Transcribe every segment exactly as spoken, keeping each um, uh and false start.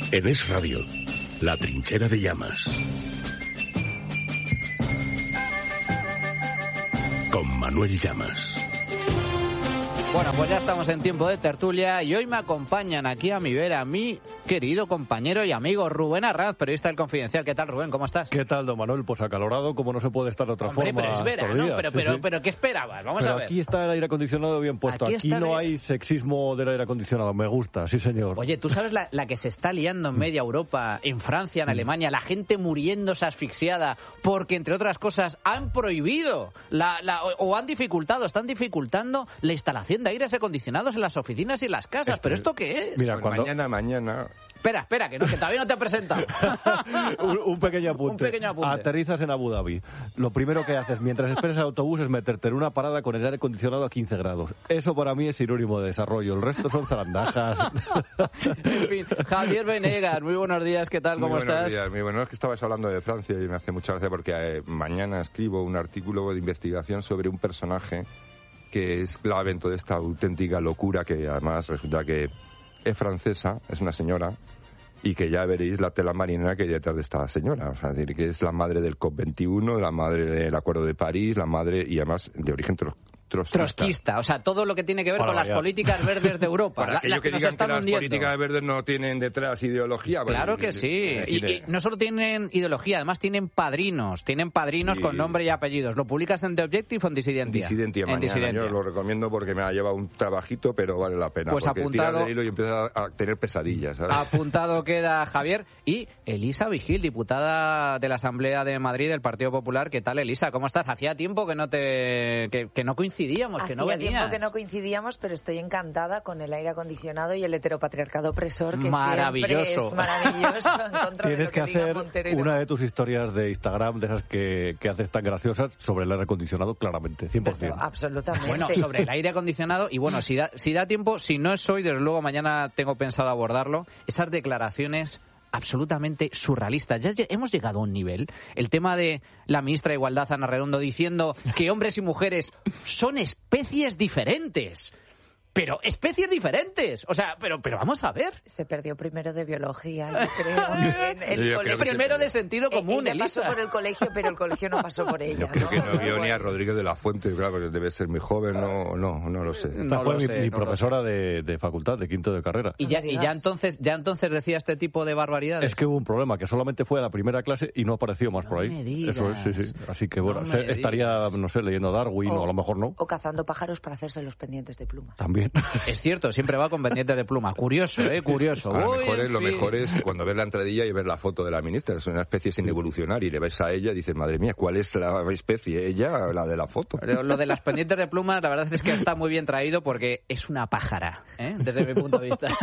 En Es Radio, La Trinchera de Llamas. Con Manuel Llamas. Bueno, pues ya estamos en tiempo de tertulia y hoy me acompañan aquí a mi vera mi querido compañero y amigo Rubén Arranz, periodista del Confidencial. ¿Qué tal, Rubén? ¿Cómo estás? ¿Qué tal, don Manuel? Pues acalorado, como no se puede estar de otra Hombre, forma. pero es vera, ¿no? Pero, sí, pero, sí. pero, ¿qué esperabas? Vamos pero a ver. Aquí está el aire acondicionado bien puesto. Aquí, aquí no el... hay sexismo del aire acondicionado. Me gusta, sí, señor. Oye, ¿tú sabes la, la que se está liando en media Europa, en Francia, en Alemania? La gente muriéndose asfixiada porque, entre otras cosas, han prohibido la, la, o, o han dificultado, están dificultando la instalación de aires acondicionados en las oficinas y en las casas. Este, ¿pero esto qué es? Mira, bueno, cuando... Mañana, mañana... Espera, espera, que, no, que todavía no te he presentado. un, un, pequeño apunte. un pequeño apunte. Aterrizas en Abu Dhabi. Lo primero que haces mientras esperas el autobús es meterte en una parada con el aire acondicionado a quince grados. Eso para mí es sinónimo de desarrollo. El resto son zarandajas. En fin, Javier Venegas, muy buenos días. ¿Qué tal? ¿Cómo muy estás? Buenos días. Muy bueno, es que estabas hablando de Francia y me hace mucha gracia porque eh, mañana escribo un artículo de investigación sobre un personaje que es clave en toda esta auténtica locura, que además resulta que es francesa, es una señora, y que ya veréis la tela marinera que hay detrás de esta señora. O sea, es decir, que es la madre del COP veintiuno, la madre del Acuerdo de París, la madre, y además de origen tro trotskista. Trotskista, o sea, todo lo que tiene que ver Para con variar. las políticas verdes de Europa. Para la, aquellos las que, que digan nos están que las hundiendo. políticas verdes no tienen detrás ideología. Claro bueno, que sí. eh, Y, y no solo tienen ideología, además tienen padrinos. Tienen padrinos sí. con nombre y apellidos. ¿Lo publicas en The Objective o en Disidentia? Disidentia en mañana. Disidentia. Yo lo recomiendo porque me ha llevado un trabajito, pero vale la pena. Pues porque apuntado, tiras del hilo y empiezas a tener pesadillas, ¿sabes? Apuntado queda Javier. Y Elisa Vigil, diputada de la Asamblea de Madrid del Partido Popular. ¿Qué tal, Elisa? ¿Cómo estás? Hacía tiempo que no te que, que no coincidíamos, Hacía que no venías. tiempo que no coincidíamos, pero estoy encantada con el aire acondicionado y el heteropatriarcado opresor, que maravilloso. siempre es maravilloso. En contra Tienes de lo que, que hacer Montero y una demás. de tus historias de Instagram, de esas que, que haces tan graciosas, sobre el aire acondicionado, claramente, cien por ciento. Pero, absolutamente. Bueno, sobre el aire acondicionado, y bueno, si da, si da tiempo, si no es hoy, desde luego mañana tengo pensado abordarlo, esas declaraciones absolutamente surrealistas. Ya hemos llegado a un nivel, el tema de la ministra de Igualdad, Ana Redondo, diciendo que hombres y mujeres son especies diferentes. Pero especies diferentes. O sea, pero pero vamos a ver. Se perdió primero de biología, yo creo. En el Yo colegio. Primero de sentido común, Ella Elisa. pasó por el colegio, pero el colegio no pasó por ella. Yo creo ¿no? que no vio Bueno. ni a Rodríguez de la Fuente, claro, que debe ser muy joven, no, no, no lo sé. Esta No fue lo mi, sé, mi no lo profesora de, de facultad, de quinto de carrera. Y ya, y ya entonces ya entonces decía este tipo de barbaridades. Es que hubo un problema, que solamente fue a la primera clase y no apareció más No por ahí. me digas. Eso es, sí, sí. Así que bueno, No se- me estaría, no sé, leyendo Darwin o, a lo mejor no. O cazando pájaros para hacerse los pendientes de plumas. También. Es cierto, siempre va con pendientes de pluma. Curioso, ¿eh? Curioso. A lo Uy, mejor en es, lo fin. mejor es cuando ves la entradilla y ves la foto de la ministra. Es una especie sin evolucionar y le ves a ella y dices, madre mía, ¿cuál es la especie? Ella, la de la foto. Lo lo de las pendientes de plumas, la verdad es que está muy bien traído porque es una pájara, ¿eh? Desde mi punto de vista.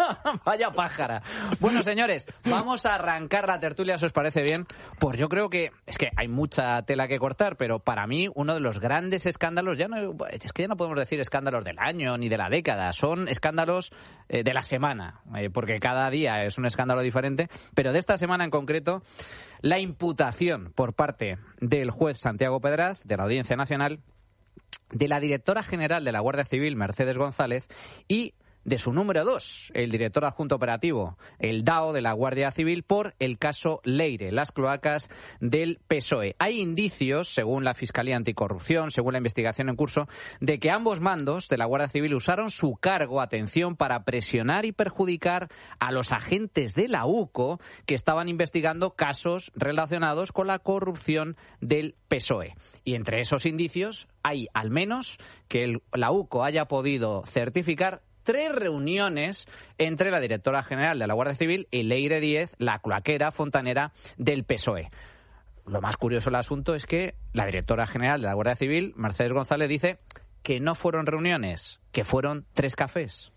Vaya pájara. Bueno, señores, vamos a arrancar la tertulia, si os parece bien. Pues yo creo que es que hay mucha tela que cortar, pero para mí uno de los grandes escándalos, ya no es que ya no podemos decir escándalos del año ni de la década, son escándalos eh, de la semana, eh, porque cada día es un escándalo diferente, pero de esta semana en concreto, la imputación por parte del juez Santiago Pedraz, de la Audiencia Nacional, de la directora general de la Guardia Civil, Mercedes González, y de su número dos, el director adjunto operativo, el D A O de la Guardia Civil, por el caso Leire, las cloacas del P S O E. Hay indicios, según la Fiscalía Anticorrupción, según la investigación en curso, de que ambos mandos de la Guardia Civil usaron su cargo, atención, para presionar y perjudicar a los agentes de la U C O que estaban investigando casos relacionados con la corrupción del P S O E. Y entre esos indicios hay, al menos, que el, la U C O haya podido certificar tres reuniones entre la directora general de la Guardia Civil y Leire Díez, la cloaquera fontanera del P S O E. Lo más curioso del asunto es que la directora general de la Guardia Civil, Mercedes González, dice que no fueron reuniones, que fueron tres cafés.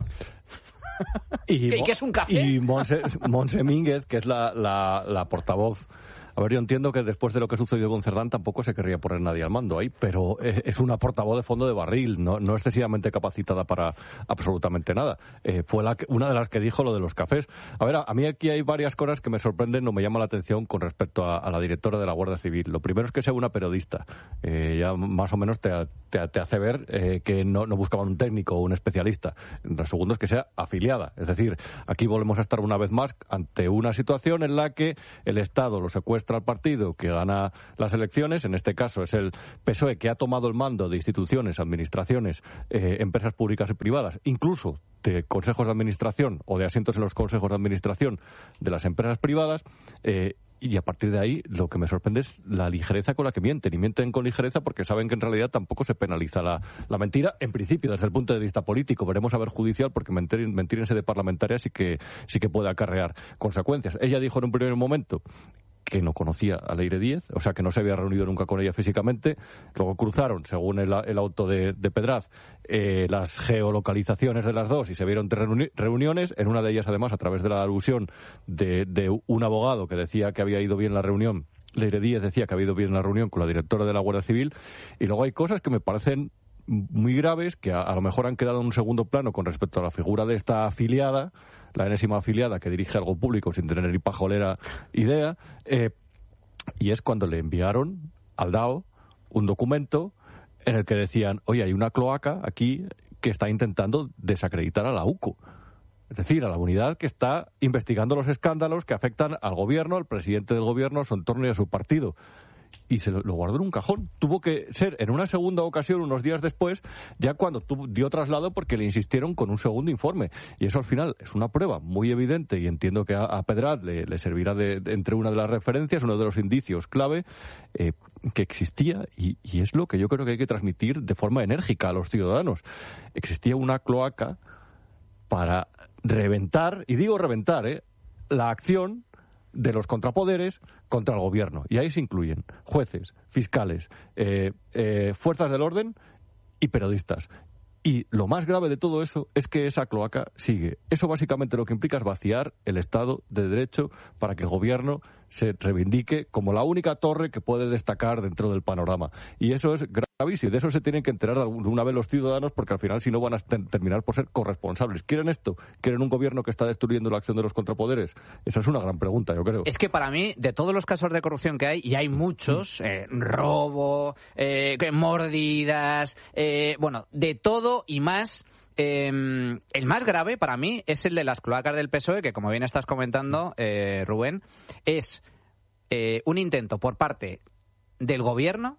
Y, ¿Qué, qué es un café? Y Monse, Monse Mínguez, que es la, la, la portavoz A ver, yo entiendo que después de lo que sucedió con Cerdán tampoco se querría poner nadie al mando ahí, pero es una portavoz de fondo de barril, no, no excesivamente capacitada para absolutamente nada. Eh, fue la que, una de las que dijo lo de los cafés. A ver, a, a mí aquí hay varias cosas que me sorprenden o me llaman la atención con respecto a, a la directora de la Guardia Civil. Lo primero es que sea una periodista. Eh, ya más o menos te, te, te hace ver eh, que no, no buscaban un técnico o un especialista. Lo segundo es que sea afiliada. Es decir, aquí volvemos a estar una vez más ante una situación en la que el Estado lo secuestra al partido que gana las elecciones. En este caso es el P S O E que ha tomado el mando de instituciones, administraciones, eh, empresas públicas y privadas, incluso de consejos de administración o de asientos en los consejos de administración de las empresas privadas. Eh, Y a partir de ahí, lo que me sorprende es la ligereza con la que mienten. Y mienten con ligereza porque saben que en realidad tampoco se penaliza la, la mentira, en principio, desde el punto de vista político. Veremos a ver judicial, porque mentir, mentir en sede parlamentaria sí que, sí que puede acarrear consecuencias. Ella dijo en un primer momento que no conocía a Leire Díez, o sea, que no se había reunido nunca con ella físicamente. Luego cruzaron, según el, el auto de, de Pedraz, eh, las geolocalizaciones de las dos y se vieron tres reuni- reuniones, en una de ellas, además, a través de la alusión de, de un abogado que decía que había ido bien la reunión. Leire Díez decía que había ido bien la reunión con la directora de la Guardia Civil, y luego hay cosas que me parecen muy graves, que a, a lo mejor han quedado en un segundo plano con respecto a la figura de esta afiliada, la enésima afiliada que dirige algo público sin tener ni pajolera idea, eh, y es cuando le enviaron al D A O un documento en el que decían, oye, hay una cloaca aquí que está intentando desacreditar a la U C O. Es decir, a la unidad que está investigando los escándalos que afectan al gobierno, al presidente del gobierno, a su entorno y a su partido. Y se lo, lo guardó en un cajón. Tuvo que ser en una segunda ocasión, unos días después, ya cuando tuvo, dio traslado porque le insistieron con un segundo informe. Y eso al final es una prueba muy evidente, y entiendo que a, a Pedraz le, le servirá de, de, entre una de las referencias, uno de los indicios clave, eh, que existía, y, y es lo que yo creo que hay que transmitir de forma enérgica a los ciudadanos. Existía una cloaca para reventar, y digo reventar, eh, la acción de los contrapoderes contra el gobierno. Y ahí se incluyen jueces, fiscales, eh, eh, fuerzas del orden y periodistas. Y lo más grave de todo eso es que esa cloaca sigue. Eso básicamente lo que implica es vaciar el Estado de Derecho para que el gobierno se reivindique como la única torre que puede destacar dentro del panorama. Y eso es gravísimo. Y de eso se tienen que enterar de una vez los ciudadanos, porque al final si no van a ter- terminar por ser corresponsables. ¿Quieren esto? ¿Quieren un gobierno que está destruyendo la acción de los contrapoderes? Esa es una gran pregunta, yo creo. Es que para mí, de todos los casos de corrupción que hay, y hay muchos, eh, robo, eh, mordidas, eh, bueno, de todo y más. Eh, el más grave para mí es el de las cloacas del P S O E, que como bien estás comentando, eh, Rubén, es eh, un intento por parte del gobierno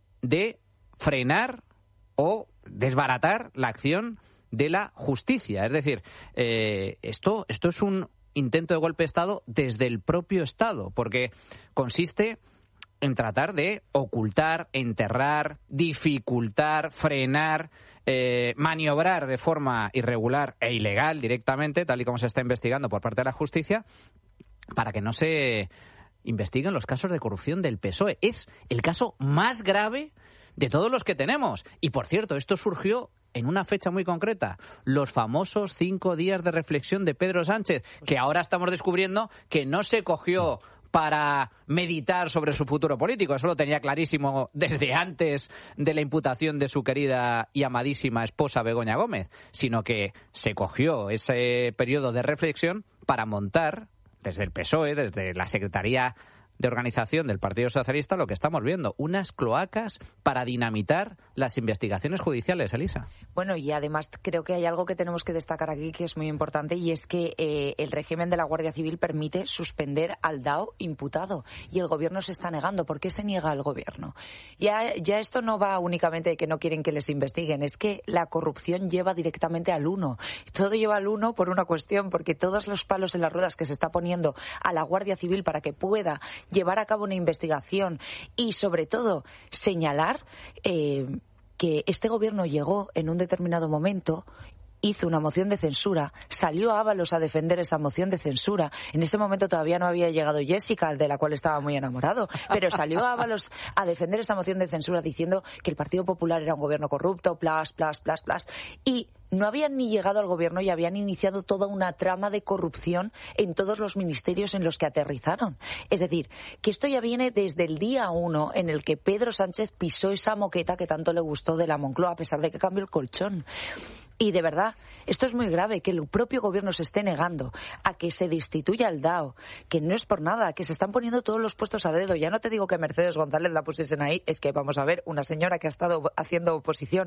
de frenar o desbaratar la acción de la justicia. Es decir, eh, esto, esto es un intento de golpe de Estado desde el propio Estado, porque consiste en tratar de ocultar, enterrar, dificultar, frenar, eh, maniobrar de forma irregular e ilegal directamente, tal y como se está investigando por parte de la justicia, para que no se investiguen los casos de corrupción del P S O E. Es el caso más grave de todos los que tenemos. Y, por cierto, esto surgió en una fecha muy concreta, los famosos cinco días de reflexión de Pedro Sánchez, que ahora estamos descubriendo que no se cogió para meditar sobre su futuro político. Eso lo tenía clarísimo desde antes de la imputación de su querida y amadísima esposa Begoña Gómez, sino que se cogió ese periodo de reflexión para montar, desde el P S O E, desde la Secretaría de Organización del Partido Socialista, lo que estamos viendo, unas cloacas para dinamitar las investigaciones judiciales, Elisa. Bueno, y además creo que hay algo que tenemos que destacar aquí que es muy importante, y es que eh, el régimen de la Guardia Civil permite suspender al D A O imputado, y el gobierno se está negando. ¿Por qué se niega el gobierno? Ya, ya esto no va únicamente de que no quieren que les investiguen, es que la corrupción lleva directamente al uno. Todo lleva al uno por una cuestión, porque todos los palos en las ruedas que se está poniendo a la Guardia Civil para que pueda llevar a cabo una investigación y, sobre todo, señalar eh, que este gobierno llegó en un determinado momento, hizo una moción de censura, salió Ábalos a defender esa moción de censura. En ese momento todavía no había llegado Jessica, de la cual estaba muy enamorado, pero salió Ábalos a defender esa moción de censura diciendo que el Partido Popular era un gobierno corrupto, plas, plas, plas, plas, y no habían ni llegado al gobierno y habían iniciado toda una trama de corrupción en todos los ministerios en los que aterrizaron. Es decir, que esto ya viene desde el día uno en el que Pedro Sánchez pisó esa moqueta que tanto le gustó de la Moncloa, a pesar de que cambió el colchón. Y de verdad, esto es muy grave, que el propio gobierno se esté negando a que se destituya al D A O, que no es por nada, que se están poniendo todos los puestos a dedo. Ya no te digo que Mercedes González la pusiesen ahí, es que vamos a ver, una señora que ha estado haciendo oposición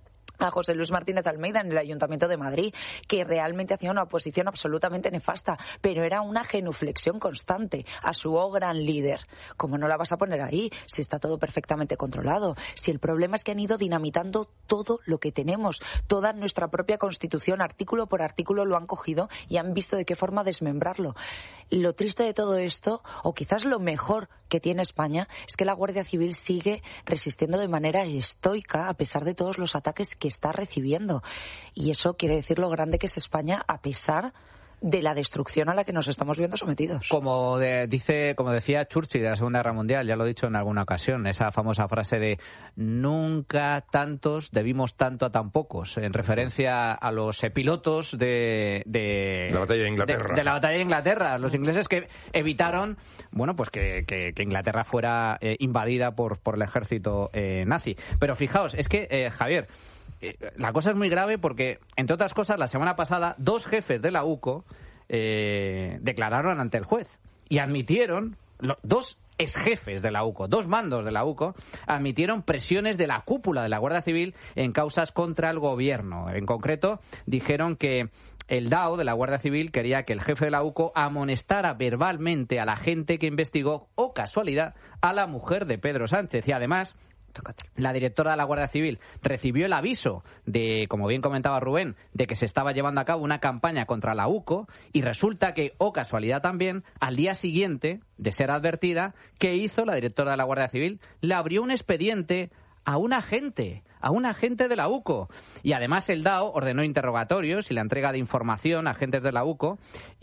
a José Luis Martínez Almeida en el Ayuntamiento de Madrid, que realmente hacía una oposición absolutamente nefasta, pero era una genuflexión constante a su oh gran líder. ¿Cómo no la vas a poner ahí si está todo perfectamente controlado? Si el problema es que han ido dinamitando todo lo que tenemos, toda nuestra propia Constitución, artículo por artículo lo han cogido y han visto de qué forma desmembrarlo. Lo triste de todo esto, o quizás lo mejor que tiene España, es que la Guardia Civil sigue resistiendo de manera estoica a pesar de todos los ataques que está recibiendo. Y eso quiere decir lo grande que es España a pesar de la destrucción a la que nos estamos viendo sometidos. Como de, dice, como decía Churchill de la Segunda Guerra Mundial, ya lo he dicho en alguna ocasión, esa famosa frase de nunca tantos debimos tanto a tan pocos, en referencia a los pilotos de, de la batalla de Inglaterra. De, de la batalla de Inglaterra, los ingleses que evitaron, bueno, pues que, que, que Inglaterra fuera eh, invadida por, por el ejército eh, nazi. Pero fijaos, es que, eh, Javier, la cosa es muy grave porque, entre otras cosas, la semana pasada dos jefes de la U C O eh, declararon ante el juez y admitieron, lo, dos exjefes de la U C O, dos mandos de la U C O, admitieron presiones de la cúpula de la Guardia Civil en causas contra el gobierno. En concreto, dijeron que el D A O de la Guardia Civil quería que el jefe de la U C O amonestara verbalmente a la gente que investigó, o casualidad, a la mujer de Pedro Sánchez. Y además, la directora de la Guardia Civil recibió el aviso de, como bien comentaba Rubén, de que se estaba llevando a cabo una campaña contra la U C O, y resulta que, o casualidad también, al día siguiente de ser advertida, ¿qué hizo la directora de la Guardia Civil? Le abrió un expediente a un agente, a un agente de la U C O. Y además el D A O ordenó interrogatorios y la entrega de información a agentes de la U C O,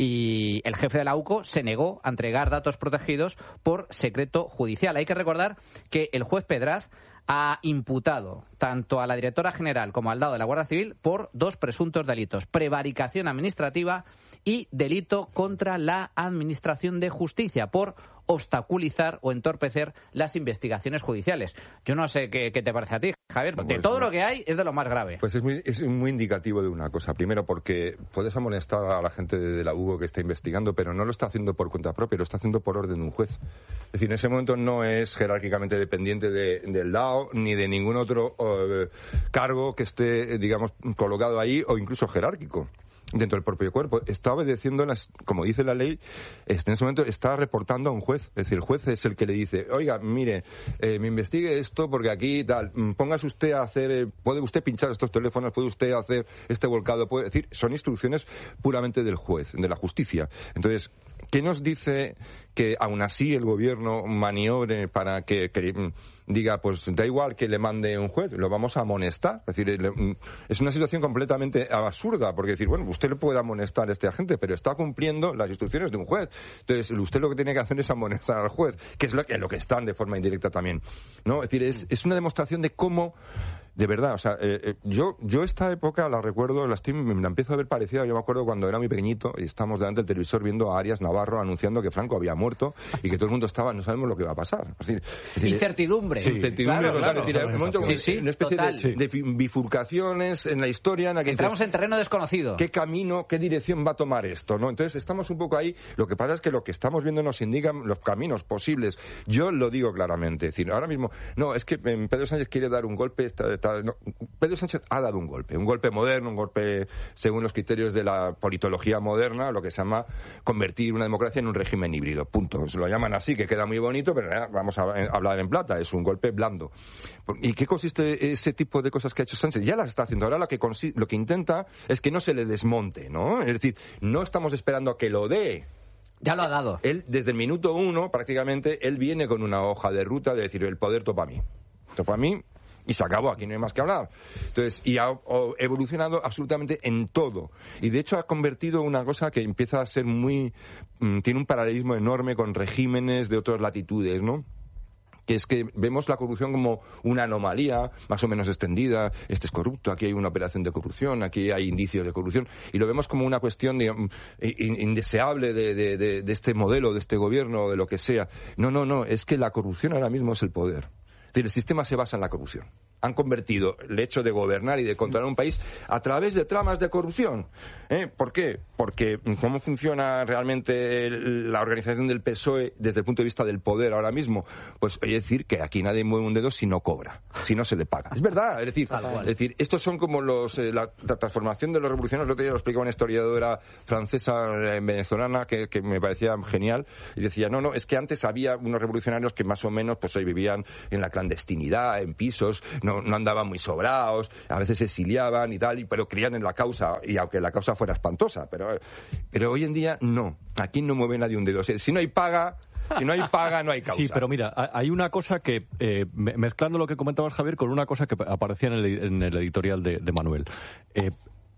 y el jefe de la U C O se negó a entregar datos protegidos por secreto judicial. Hay que recordar que el juez Pedraz ha imputado tanto a la directora general como al D A O de la Guardia Civil por dos presuntos delitos: prevaricación administrativa y delito contra la administración de justicia, por obstaculizar o entorpecer las investigaciones judiciales. Yo no sé qué, qué te parece a ti, Javier, porque pues, todo lo que hay es de lo más grave. Pues es muy, es muy indicativo de una cosa. Primero, porque puedes amonestar a la gente de la U C O que está investigando, pero no lo está haciendo por cuenta propia, lo está haciendo por orden de un juez. Es decir, en ese momento no es jerárquicamente dependiente de, del D A O ni de ningún otro uh, cargo que esté, digamos, colocado ahí, o incluso jerárquico dentro del propio cuerpo. Está obedeciendo, las, como dice la ley, en ese momento está reportando a un juez. Es decir, el juez es el que le dice, oiga, mire, eh, me investigue esto porque aquí tal, póngase usted a hacer, eh, puede usted pinchar estos teléfonos, puede usted hacer este volcado, puede decir, son instrucciones puramente del juez, de la justicia. Entonces, ¿qué nos dice que aún así el gobierno maniobre para que, que diga, pues da igual que le mande un juez, lo vamos a amonestar? Es decir, es una situación completamente absurda, porque decir, bueno, usted le puede amonestar a este agente, pero está cumpliendo las instrucciones de un juez. Entonces, usted lo que tiene que hacer es amonestar al juez, que es lo que, lo que están de forma indirecta también, ¿no? Es decir, es, es una demostración de cómo, de verdad, o sea, eh, eh, yo yo esta época la recuerdo, la, estoy, me la empiezo a ver parecida. Yo me acuerdo cuando era muy pequeñito y estábamos delante del televisor viendo a Arias Navarro anunciando que Franco había muerto y que todo el mundo estaba, no sabemos lo que va a pasar. Es decir, es decir, incertidumbre. Sí, incertidumbre claro, total. claro, Es decir, claro, momento, sí, sí, una especie total. de, de bifurcaciones en la historia en la que entramos dices, en terreno desconocido. ¿qué camino, qué dirección va a tomar esto? ¿No? Entonces estamos un poco ahí. Lo que pasa es que lo que estamos viendo nos indican los caminos posibles. Yo lo digo claramente. Es decir, ahora mismo, no, es que Pedro Sánchez quiere dar un golpe. Está, está, no, Pedro Sánchez ha dado un golpe, un golpe moderno, un golpe según los criterios de la politología moderna, lo que se llama convertir una democracia en un régimen híbrido. Punto. Se lo llaman así, que queda muy bonito, pero eh, vamos a hablar en plata. Es un golpe blando. ¿Y qué consiste ese tipo de cosas que ha hecho Sánchez? Ya las está haciendo. Ahora lo que, consi- lo que intenta es que no se le desmonte, ¿no? Es decir, no estamos esperando a que lo dé. Ya lo ha dado. Él, desde el minuto uno, prácticamente, él viene con una hoja de ruta de decir, el poder topa a mí. Topa a mí y se acabó, aquí no hay más que hablar. Entonces, y ha evolucionado absolutamente en todo. Y de hecho ha convertido una cosa que empieza a ser muy... Mmm, tiene un paralelismo enorme con regímenes de otras latitudes, ¿no? que es que vemos la corrupción como una anomalía más o menos extendida, este es corrupto, aquí hay una operación de corrupción, aquí hay indicios de corrupción, y lo vemos como una cuestión, digamos, indeseable de, de, de, de este modelo, de este gobierno, de lo que sea. No, no, no, es que la corrupción ahora mismo es el poder. Es decir, el sistema se basa en la corrupción. Han convertido el hecho de gobernar y de controlar un país a través de tramas de corrupción. ¿Eh? ¿Por qué? Porque cómo funciona realmente la organización del P S O E desde el punto de vista del poder ahora mismo, pues hay que decir que aquí nadie mueve un dedo si no cobra, si no se le paga. Es verdad, es decir, es decir, estos son como los eh, la, la transformación de los revolucionarios. El otro día lo explicaba una historiadora francesa eh, venezolana que, que me parecía genial y decía, no, no, es que antes había unos revolucionarios que más o menos pues hoy vivían en la clandestinidad, en pisos, no No, no andaban muy sobrados, a veces se exiliaban y tal, y, pero creían en la causa, y aunque la causa fuera espantosa, pero, pero hoy en día no, aquí no mueve nadie un dedo. O sea, si no hay paga, si no hay paga, no hay causa. Sí, pero mira, hay una cosa que, eh, mezclando lo que comentabas, Javier, con una cosa que aparecía en el, en el editorial de, de Manuel. Eh,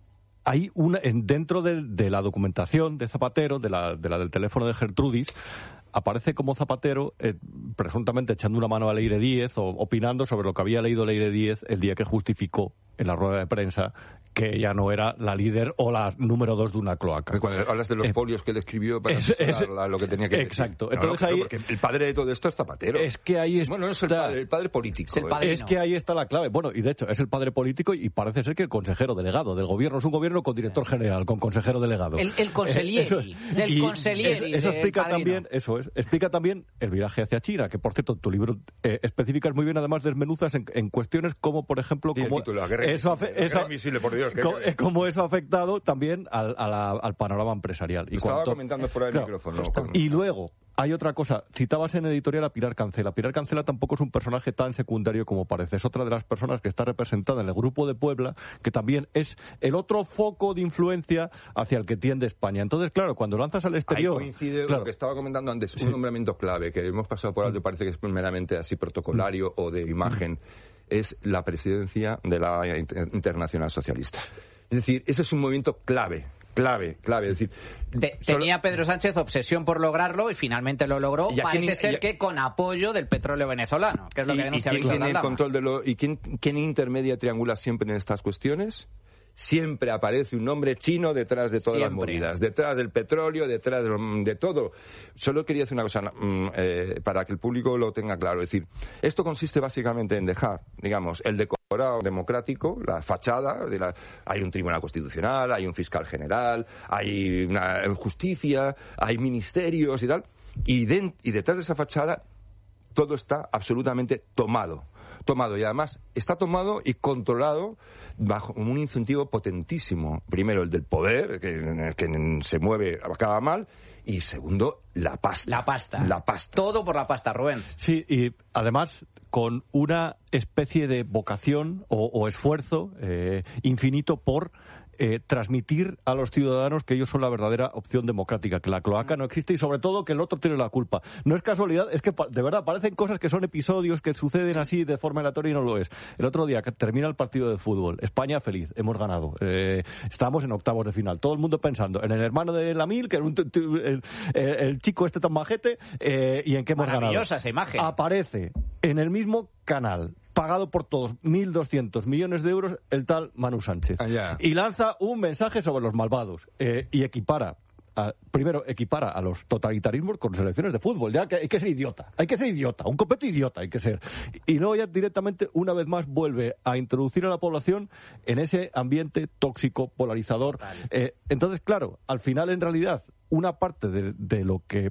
Hay una, dentro de, de la documentación de Zapatero, de la, de la del teléfono de Gertrudis, aparece como Zapatero eh, presuntamente echando una mano a Leire Díez o opinando sobre lo que había leído Leire Díez el día que justificó en la rueda de prensa que ella no era la líder o la número dos de una cloaca. Cuando hablas de los eh, folios que él escribió para es, es, lo que tenía que exacto. decir. Entonces no, no, ahí, porque el padre de todo esto es Zapatero. Es que ahí está... Bueno, no es el padre, el padre político. Es, el padre, es no. que ahí está la clave. Bueno, y de hecho es el padre político y parece ser que el consejero delegado del gobierno es un gobierno con director general, con consejero delegado. El, el conselieri. Es, el conselieri. Eso, eso explica también, eso es, explica también el viraje hacia China, que por cierto tu libro eh, especificas muy bien, además desmenuzas en, en cuestiones como, por ejemplo, como título, eso, afe, eso, invisible, por Dios, como, como eso ha afectado también al, a la, al panorama empresarial. Y estaba cuanto, comentando fuera del claro, micrófono. Y luego, hay otra cosa. Citabas en editorial a Pilar Cancela. Pilar Cancela tampoco es un personaje tan secundario como parece. Es otra de las personas que está representada en el Grupo de Puebla, que también es el otro foco de influencia hacia el que tiende España. Entonces, claro, cuando lanzas al exterior... Ahí coincide claro, lo que estaba comentando antes, sí. un nombramiento clave, que hemos pasado por alto, parece que es meramente así protocolario mm. o de imagen, mm. es la presidencia de la Internacional Socialista. Es decir, ese es un movimiento clave. Clave, clave, es decir... De, solo... Tenía Pedro Sánchez obsesión por lograrlo y finalmente lo logró. Y Parece quién, ser y, que con apoyo del petróleo venezolano, que es lo y, que denuncia ¿Y quién Víctor tiene el Aldama? control de lo... ¿Y quién, quién intermedia, triangula siempre en estas cuestiones? Siempre aparece un nombre chino detrás de todas siempre. las movidas, detrás del petróleo, detrás de, de todo. Solo quería decir una cosa eh, para que el público lo tenga claro. Es decir, esto consiste básicamente en dejar, digamos, el decorado democrático, la fachada. De la, hay un tribunal constitucional, hay un fiscal general, hay una justicia, hay ministerios y tal. Y, de, y detrás de esa fachada todo está absolutamente tomado. tomado y además está tomado y controlado bajo un incentivo potentísimo. Primero, el del poder, que, que se mueve, acaba mal, y segundo, la pasta. La pasta. La pasta. Todo por la pasta, Rubén. Sí, y además con una especie de vocación o, o esfuerzo eh, infinito por eh, transmitir a los ciudadanos que ellos son la verdadera opción democrática, que la cloaca no existe y sobre todo que el otro tiene la culpa. No es casualidad, es que de verdad parecen cosas que son episodios que suceden así de forma aleatoria y no lo es. El otro día que termina el partido de fútbol, España feliz, hemos ganado, eh, estamos en octavos de final, todo el mundo pensando en el hermano de Lamil, que era un, el, el chico este tan majete, eh, y en qué hemos ganado. Maravillosa esa imagen. Aparece en el mismo canal, pagado por todos, mil doscientos millones de euros, el tal Manu Sánchez. Ah, yeah. Y lanza un mensaje sobre los malvados eh, y equipara, a, primero equipara a los totalitarismos con selecciones de fútbol. Ya que hay que ser idiota, hay que ser idiota, un completo idiota hay que ser. Y luego ya directamente, una vez más, vuelve a introducir a la población en ese ambiente tóxico, polarizador. Eh, entonces, claro, al final, en realidad, una parte de, de lo que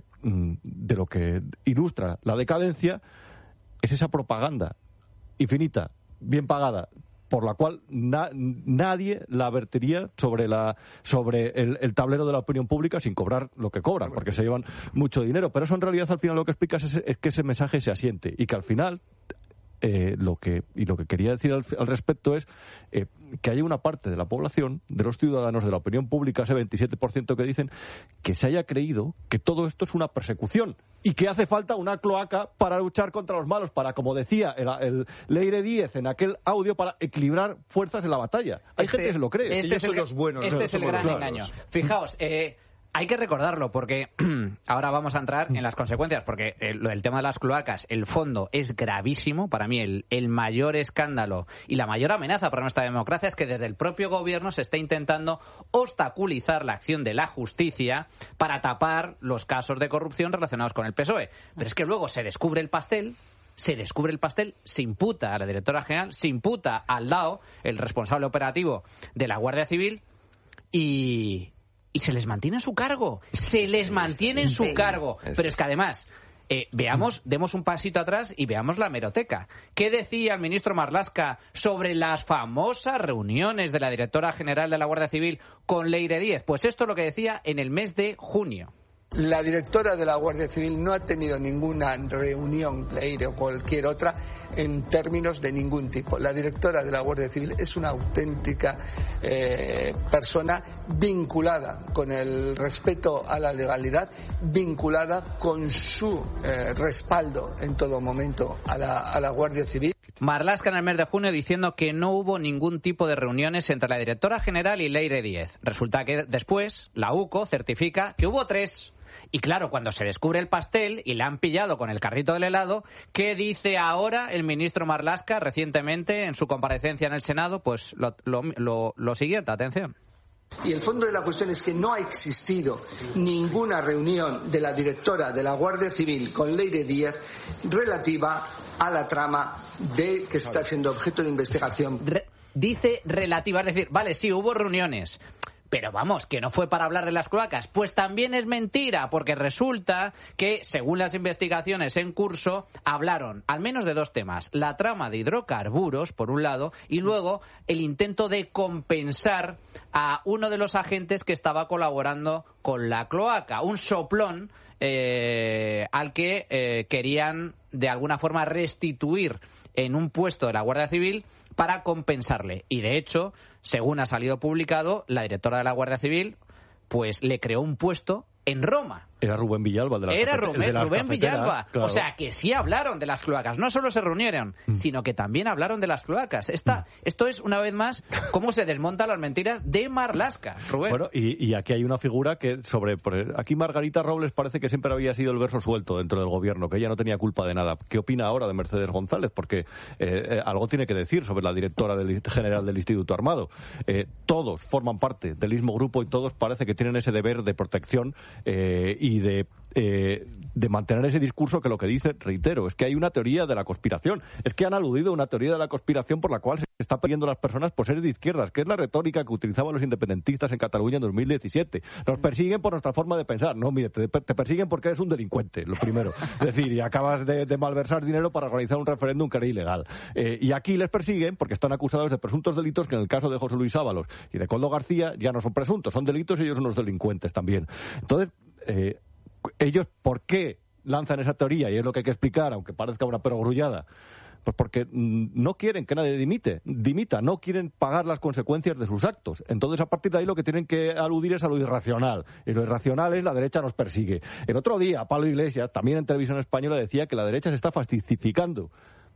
de lo que ilustra la decadencia es esa propaganda infinita, bien pagada, por la cual na- nadie la vertiría sobre la sobre el, el tablero de la opinión pública sin cobrar lo que cobran, porque se llevan mucho dinero. Pero eso en realidad al final lo que explicas es, es que ese mensaje se asiente y que al final eh, lo que y lo que quería decir al, al respecto es eh, que hay una parte de la población, de los ciudadanos, de la opinión pública, ese veintisiete por ciento que dicen que se haya creído que todo esto es una persecución y que hace falta una cloaca para luchar contra los malos, para, como decía el, el Leire Díez en aquel audio, para equilibrar fuerzas en la batalla. Hay este, gente que se lo cree. Este es, el, los buenos, este no, es el los gran claros. engaño. Fijaos, eh, Hay que recordarlo porque ahora vamos a entrar en las consecuencias, porque el, el tema de las cloacas, el fondo es gravísimo. Para mí el, el mayor escándalo y la mayor amenaza para nuestra democracia es que desde el propio gobierno se está intentando obstaculizar la acción de la justicia para tapar los casos de corrupción relacionados con el P S O E. Pero es que luego se descubre el pastel, se descubre el pastel, se imputa a la directora general, se imputa al Dao, el responsable operativo de la Guardia Civil, y... Y se les mantiene en su cargo. Se les mantiene en su cargo. Pero es que además, eh, veamos, demos un pasito atrás y veamos la hemeroteca. ¿Qué decía el ministro Marlaska sobre las famosas reuniones de la directora general de la Guardia Civil con Leire Díez? Pues esto es lo que decía en el mes de junio. La directora de la Guardia Civil no ha tenido ninguna reunión, Leire o cualquier otra, en términos de ningún tipo. La directora de la Guardia Civil es una auténtica eh, persona vinculada con el respeto a la legalidad, vinculada con su eh, respaldo en todo momento a la, a la Guardia Civil. Marlaska en el mes de junio diciendo que no hubo ningún tipo de reuniones entre la directora general y Leire Díez. Resulta que después la U C O certifica que hubo tres. Y claro, cuando se descubre el pastel y le han pillado con el carrito del helado, ¿qué dice ahora el ministro Marlaska recientemente en su comparecencia en el Senado? Pues lo, lo, lo, lo siguiente, atención. Y el fondo de la cuestión es que no ha existido ninguna reunión de la directora de la Guardia Civil con Leire Díez relativa a la trama de que está siendo objeto de investigación. Re- dice relativa, es decir, vale, sí, hubo reuniones. Pero vamos, que no fue para hablar de las cloacas. Pues también es mentira, porque resulta que, según las investigaciones en curso, hablaron al menos de dos temas. La trama de hidrocarburos, por un lado, y luego el intento de compensar a uno de los agentes que estaba colaborando con la cloaca. Un soplón eh, al que eh, querían, de alguna forma, restituir en un puesto de la Guardia Civil para compensarle. Y, de hecho, según ha salido publicado, la directora de la Guardia Civil pues le creó un puesto en Roma. Era Rubén Villalba de las Era cafete- Rubén, de las Rubén cafeteras, Villalba. claro. O sea, que sí hablaron de las cloacas. No solo se reunieron, mm. sino que también hablaron de las cloacas. Esta, mm. Esto es, una vez más, cómo se desmontan las mentiras de Marlaska, Rubén. Bueno, y, y aquí hay una figura que sobre... Aquí Margarita Robles parece que siempre había sido el verso suelto dentro del gobierno, que ella no tenía culpa de nada. ¿Qué opina ahora de Mercedes González? Porque eh, eh, algo tiene que decir sobre la directora del, general del Instituto Armado. Eh, todos forman parte del mismo grupo y todos parece que tienen ese deber de protección eh, y de... Eh, de mantener ese discurso que lo que dice, reitero, es que hay una teoría de la conspiración, es que han aludido a una teoría de la conspiración por la cual se está pidiendo a las personas por ser de izquierdas, que es la retórica que utilizaban los independentistas en Cataluña en dos mil diecisiete. Nos persiguen por nuestra forma de pensar. No, mire, te, te persiguen porque eres un delincuente, lo primero. Es decir, y acabas de, de malversar dinero para organizar un referéndum que era ilegal. Eh, y aquí les persiguen porque están acusados de presuntos delitos que en el caso de José Luis Ábalos y de Coldo García ya no son presuntos, son delitos y ellos son unos delincuentes también. Entonces, eh, ellos, ¿por qué lanzan esa teoría? Y es lo que hay que explicar, aunque parezca una perogrullada. Pues porque no quieren que nadie dimite, dimita, no quieren pagar las consecuencias de sus actos. Entonces, a partir de ahí, lo que tienen que aludir es a lo irracional. Y lo irracional es la derecha nos persigue. El otro día, Pablo Iglesias, también en Televisión Española, decía que la derecha se está fascistificando.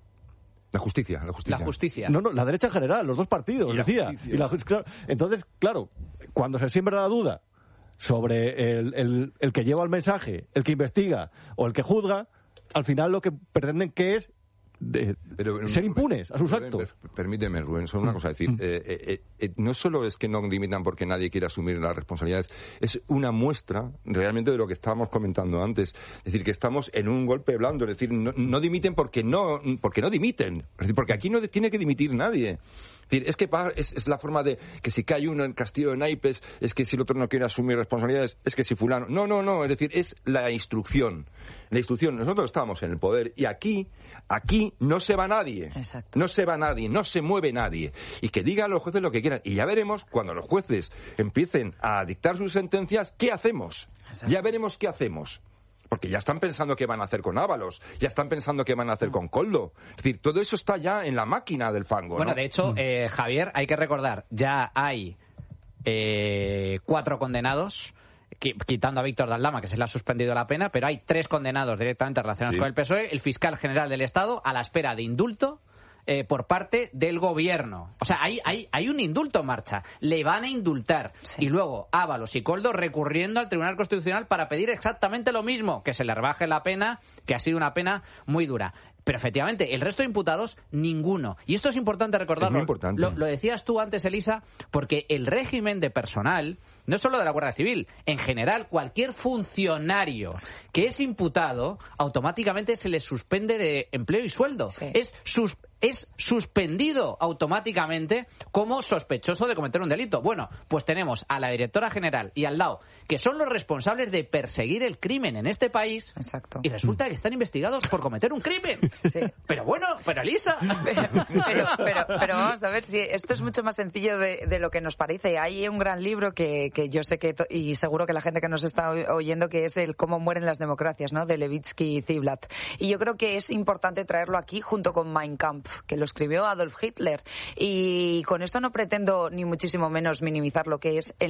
La justicia, la justicia. La justicia. No, no, la derecha en general, los dos partidos, y decía. La y la, claro, entonces, claro, cuando se siembra la duda sobre el, el, el que lleva el mensaje, el que investiga o el que juzga, al final lo que pretenden que es de Pero, ser impunes a sus Rubén, actos. Per, permíteme, Rubén, solo una cosa decir. Eh, eh, eh, no solo es que no dimitan porque nadie quiere asumir las responsabilidades, es una muestra realmente de lo que estábamos comentando antes. Es decir, que estamos en un golpe blando. Es decir, no, no dimiten porque no, porque no dimiten. Es decir, porque aquí no tiene que dimitir nadie. Es decir, es que es, es la forma de que si cae uno en Castillo de Naipes, es que si el otro no quiere asumir responsabilidades, es que si fulano... No, no, no, es decir, es la instrucción. La instrucción, nosotros estamos en el poder y aquí, aquí no se va nadie. Exacto. No se va nadie, no se mueve nadie. Y que digan los jueces lo que quieran. Y ya veremos, cuando los jueces empiecen a dictar sus sentencias, ¿qué hacemos? Exacto. Ya veremos qué hacemos. Porque ya están pensando qué van a hacer con Ábalos, ya están pensando qué van a hacer con Coldo. Es decir, todo eso está ya en la máquina del fango, Bueno, ¿no? de hecho, eh, Javier, hay que recordar, ya hay eh, cuatro condenados, quitando a Víctor de Aldama, que se le ha suspendido la pena, pero hay tres condenados directamente relacionados sí. con el P S O E, el fiscal general del Estado, a la espera de indulto, eh, por parte del gobierno. O sea, hay, hay, hay un indulto en marcha. Le van a indultar. Sí. Y luego Ábalos y Koldo recurriendo al Tribunal Constitucional para pedir exactamente lo mismo, que se le rebaje la pena, que ha sido una pena muy dura. Pero efectivamente, el resto de imputados, ninguno. Y esto es importante recordarlo. Es muy importante. Lo, lo decías tú antes, Elisa, porque el régimen de personal, no solo de la Guardia Civil, en general, cualquier funcionario que es imputado, automáticamente se le suspende de empleo y sueldo. Sí. Es sus es suspendido automáticamente como sospechoso de cometer un delito. Bueno, pues tenemos a la directora general y al lado, que son los responsables de perseguir el crimen en este país. Exacto. Y resulta que están investigados por cometer un crimen. Sí. Pero bueno, pero Elisa. Pero, pero, pero, pero vamos a ver, si esto es mucho más sencillo de, de lo que nos parece. Hay un gran libro que, que yo sé que, y seguro que la gente que nos está oyendo, que es el Cómo mueren las democracias, ¿no?, de Levitsky y Ziblatt. Y yo creo que es importante traerlo aquí junto con Mein Kampf, que lo escribió Adolf Hitler. Y con esto no pretendo ni muchísimo menos minimizar lo que es el